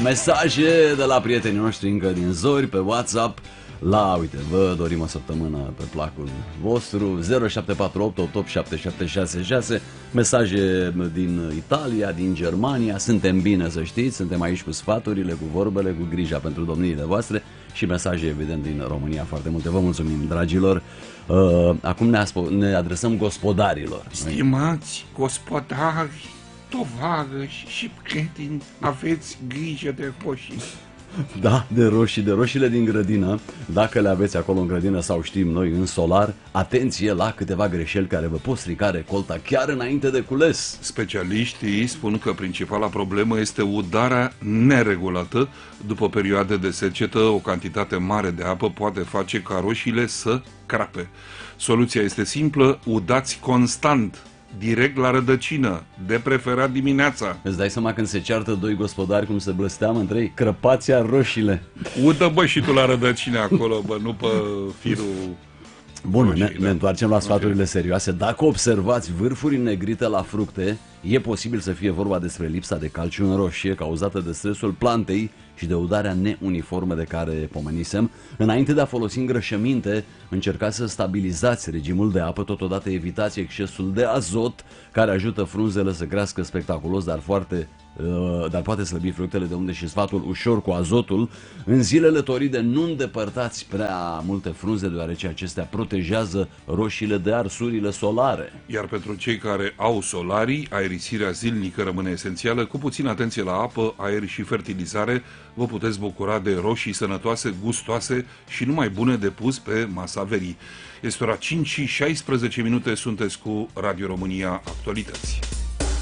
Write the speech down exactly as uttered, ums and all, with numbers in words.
mesaje de la prietenii noștri încă din Zori pe WhatsApp. La, uite, vă dorim o săptămână pe placul vostru. Zero șapte patru opt opt opt șapte șapte șase șase. Mesaje din Italia, din Germania. Suntem bine, să știți, suntem aici cu sfaturile, cu vorbele, cu grija pentru domniile voastre. Și mesaje, evident, din România foarte multe. Vă mulțumim, dragilor. uh, Acum ne, ne adresăm gospodarilor. Stimați gospodari, tovarăși și prieteni, aveți grijă de roșii. Da, de roșii, de roșiile din grădină. Dacă le aveți acolo în grădină sau știm noi în solar, atenție la câteva greșeli care vă pot strica recolta chiar înainte de cules. Specialiștii spun că principala problemă este udarea neregulată. După perioade de secetă, o cantitate mare de apă poate face ca roșiile să crape. Soluția este simplă, udați constant, direct la rădăcină, de preferat dimineața. Îți dai seama când se ceartă doi gospodari cum se blăsteamă între ei? Crăpați-a roșiile. Udă, bă, și tu la rădăcină acolo, bă, nu pe firul. Bun, ne, ne întoarcem la sfaturile serioase. Dacă observați vârfuri negrite la fructe, e posibil să fie vorba despre lipsa de calciu în roșie cauzată de stresul plantei și de udarea neuniformă de care pomenisem. Înainte de a folosi îngrășăminte, încercați să stabilizați regimul de apă, totodată evitați excesul de azot, care ajută frunzele să crească spectaculos, dar foarte dar poate slăbi fructele, de unde și sfatul ușor cu azotul. În zilele toride nu îndepărtați prea multe frunze, deoarece acestea protejează roșiile de arsurile solare. Iar pentru cei care au solarii, aerisirea zilnică rămâne esențială. Cu puțină atenție la apă, aer și fertilizare, vă puteți bucura de roșii sănătoase, gustoase și numai bune de pus pe masa verii. Este ora cinci și șaisprezece minute, sunteți cu Radio România Actualități.